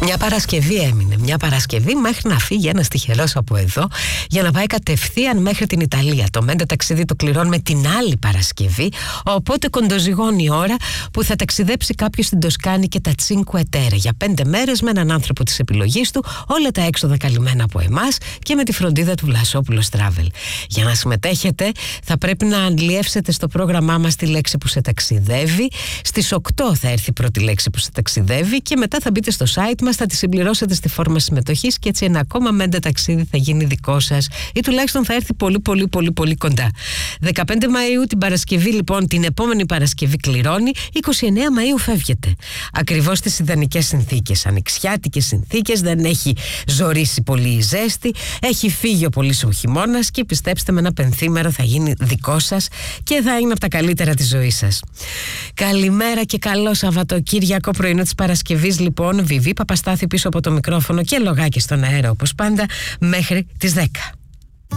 Μια Παρασκευή έμεινε. Μια Παρασκευή μέχρι να φύγει ένας τυχερός από εδώ για να πάει κατευθείαν μέχρι την Ιταλία. Το μέντε ταξίδι το κληρώνουμε την άλλη Παρασκευή. Οπότε κοντοζυγώνει η ώρα που θα ταξιδέψει κάποιος στην Τοσκάνη και τα Cinque Terre για 5 μέρες με έναν άνθρωπο της επιλογής του, όλα τα έξοδα καλυμμένα από εμάς και με τη φροντίδα του Βλασόπουλος Travel. Για να συμμετέχετε, θα πρέπει να αλλιεύσετε στο πρόγραμμά μας τη λέξη που σε ταξιδεύει. Στις 8 θα έρθει η πρώτη λέξη που σε ταξιδεύει και μετά θα μπείτε στο site μας, θα τη συμπληρώσετε στη φόρμα συμμετοχής και έτσι ένα ακόμα μέντε ταξίδι θα γίνει δικό σας ή τουλάχιστον θα έρθει πολύ κοντά. 15 Μαΐου την Παρασκευή, λοιπόν, την επόμενη Παρασκευή κληρώνει, 29 Μαΐου φεύγετε. Ακριβώς στις ιδανικές συνθήκες, ανοιξιάτικες συνθήκες, δεν έχει ζορίσει πολύ η ζέστη, έχει φύγει ο πολύς ο χειμώνας και πιστέψτε με, ένα πενθήμερο θα γίνει δικό σας και θα είναι από τα καλύτερα της ζωής σας. Καλημέρα και καλό Σαββατοκύριακο πρωινό της Παρασκευής, λοιπόν. Βιβί Παπαστάθη πίσω από το μικρόφωνο και λογάκι στον αέρα όπως πάντα μέχρι τις 10.